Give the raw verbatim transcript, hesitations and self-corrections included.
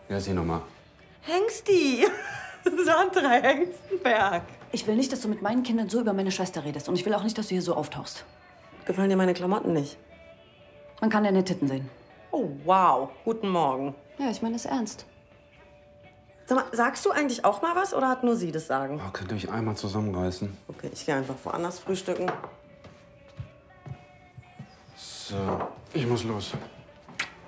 Ja, sieh noch mal. Hengsti! Sandra Hengstenberg. Ich will nicht, dass du mit meinen Kindern so über meine Schwester redest. Und ich will auch nicht, dass du hier so auftauchst. Gefallen dir meine Klamotten nicht? Man kann deine Titten sehen. Oh, wow. Guten Morgen. Ja, ich meine das ernst. Sag mal, sagst du eigentlich auch mal was oder hat nur sie das Sagen? Oh, könnt ihr euch einmal zusammenreißen? Okay, ich gehe einfach woanders frühstücken. So, ich muss los.